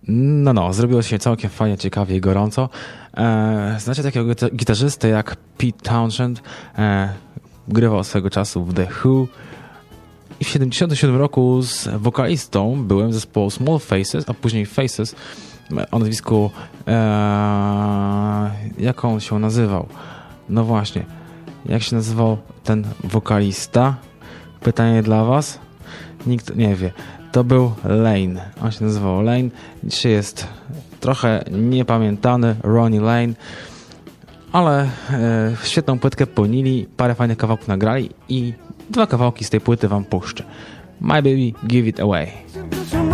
No, zrobiło się całkiem fajnie, ciekawie i gorąco. Znacie takiego gitarzystę jak Pete Townshend? Grywał swego czasu w The Who. I w 1977 roku z wokalistą byłem zespołu Small Faces, a później Faces o nazwisku... jak on się nazywał? No właśnie. Jak się nazywał ten wokalista? Pytanie dla was. Nikt nie wie. To był Lane. On się nazywał Lane. Dzisiaj jest trochę niepamiętany Ronnie Lane. Ale świetną płytkę pełnili, parę fajnych kawałków nagrali i 2 kawałki z tej płyty wam puszczę. My Baby, Give It Away.